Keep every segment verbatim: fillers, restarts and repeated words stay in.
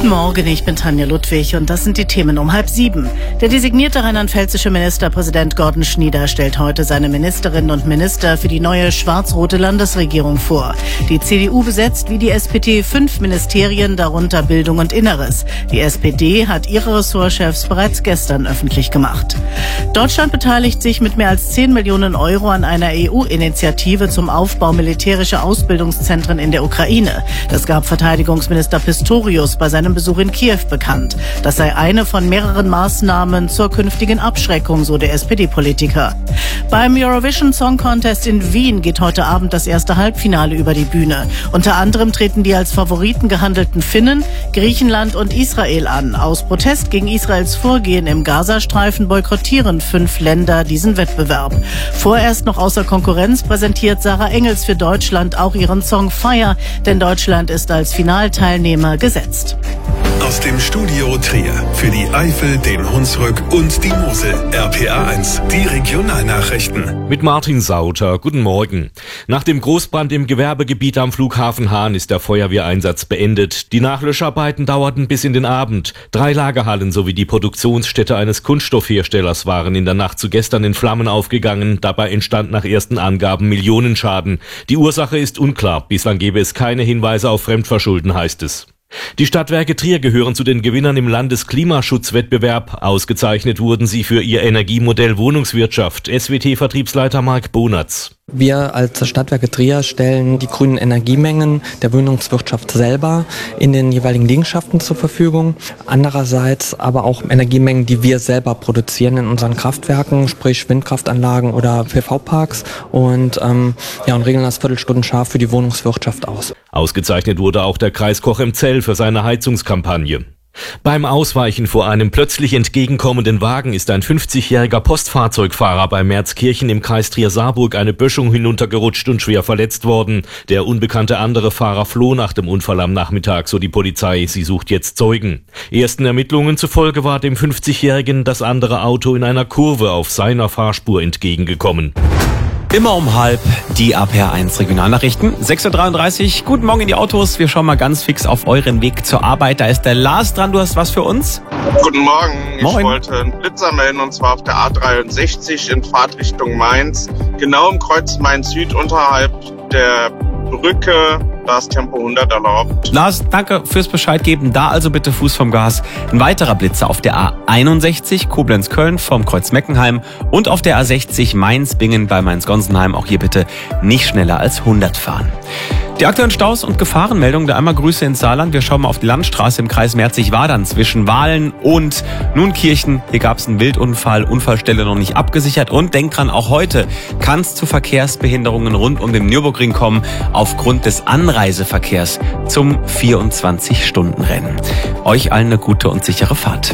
Guten Morgen, ich bin Tanja Ludwig und das sind die Themen um halb sieben. Der designierte rheinland-pfälzische Ministerpräsident Gordon Schnieder stellt heute seine Ministerinnen und Minister für die neue schwarz-rote Landesregierung vor. Die C D U besetzt wie die S P D fünf Ministerien, darunter Bildung und Inneres. Die S P D hat ihre Ressortchefs bereits gestern öffentlich gemacht. Deutschland beteiligt sich mit mehr als zehn Millionen Euro an einer E U-Initiative zum Aufbau militärischer Ausbildungszentren in der Ukraine. Das gab Verteidigungsminister Pistorius bei seinem Besuch in Kiew bekannt. Das sei eine von mehreren Maßnahmen zur künftigen Abschreckung, so der S P D-Politiker. Beim Eurovision Song Contest in Wien geht heute Abend das erste Halbfinale über die Bühne. Unter anderem treten die als Favoriten gehandelten Finnen, Griechenland und Israel an. Aus Protest gegen Israels Vorgehen im Gazastreifen boykottieren fünf Länder diesen Wettbewerb. Vorerst noch außer Konkurrenz präsentiert Sarah Engels für Deutschland auch ihren Song Fire, denn Deutschland ist als Finalteilnehmer gesetzt. Aus dem Studio Trier für die Eifel, den Hunsrück und die Mosel. R P A eins, die Regionalnachrichten. Mit Martin Sauter, guten Morgen. Nach dem Großbrand im Gewerbegebiet am Flughafen Hahn ist der Feuerwehreinsatz beendet. Die Nachlöscharbeiten dauerten bis in den Abend. Drei Lagerhallen sowie die Produktionsstätte eines Kunststoffherstellers waren in der Nacht zu gestern in Flammen aufgegangen. Dabei entstand nach ersten Angaben Millionenschaden. Die Ursache ist unklar. Bislang gebe es keine Hinweise auf Fremdverschulden, heißt es. Die Stadtwerke Trier gehören zu den Gewinnern im Landesklimaschutzwettbewerb. Ausgezeichnet wurden sie für ihr Energiemodell Wohnungswirtschaft. S W T-Vertriebsleiter Marc Bonatz. Wir als Stadtwerke Trier stellen die grünen Energiemengen der Wohnungswirtschaft selber in den jeweiligen Liegenschaften zur Verfügung. Andererseits aber auch Energiemengen, die wir selber produzieren in unseren Kraftwerken, sprich Windkraftanlagen oder P V-Parks und, ähm, ja, und regeln das viertelstundenscharf für die Wohnungswirtschaft aus. Ausgezeichnet wurde auch der Kreis Cochem-Zell für seine Heizungskampagne. Beim Ausweichen vor einem plötzlich entgegenkommenden Wagen ist ein fünfzigjähriger Postfahrzeugfahrer bei Merzkirchen im Kreis Trier-Saarburg eine Böschung hinuntergerutscht und schwer verletzt worden. Der unbekannte andere Fahrer floh nach dem Unfall am Nachmittag, so die Polizei. Sie sucht jetzt Zeugen. Ersten Ermittlungen zufolge war dem fünfzigjährigen das andere Auto in einer Kurve auf seiner Fahrspur entgegengekommen. Immer um halb die R P A eins Regionalnachrichten. sechs Uhr dreiunddreißig. Guten Morgen in die Autos. Wir schauen mal ganz fix auf euren Weg zur Arbeit. Da ist der Lars dran. Du hast was für uns? Guten Morgen. Moin. Ich wollte einen Blitzer melden und zwar auf der A dreiundsechzig in Fahrtrichtung Mainz. Genau im Kreuz Mainz Süd unterhalb der Brücke. Da ist Tempo hundert erlaubt. Lars, danke fürs Bescheid geben. Da also bitte Fuß vom Gas. Ein weiterer Blitzer auf der A einundsechzig Koblenz-Köln vom Kreuz Meckenheim und auf der A sechzig Mainz-Bingen bei Mainz-Gonsenheim. Auch hier bitte nicht schneller als hundert fahren. Die aktuellen Staus und Gefahrenmeldungen, da einmal Grüße ins Saarland. Wir schauen mal auf die Landstraße im Kreis Merzig-Wadern zwischen Wahlen und Nunkirchen. Hier gab es einen Wildunfall, Unfallstelle noch nicht abgesichert. Und denkt dran, auch heute kann es zu Verkehrsbehinderungen rund um den Nürburgring kommen, aufgrund des Anreiseverkehrs zum vierundzwanzig-Stunden-Rennen. Euch allen eine gute und sichere Fahrt.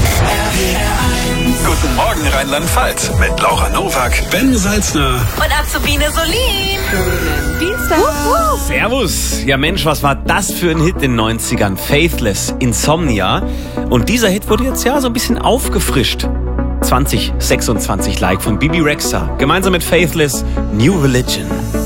Guten Morgen Rheinland-Pfalz mit Laura Nowak, Ben Salzner und Azubine Solin. Schönen Dienstag. Uh, Servus. Ja Mensch, was war das für ein Hit in den neunzigern? Faithless, Insomnia. Und dieser Hit wurde jetzt ja so ein bisschen aufgefrischt. zwanzig sechsundzwanzig Like von Bibi Rexha. Gemeinsam mit Faithless, New Religion.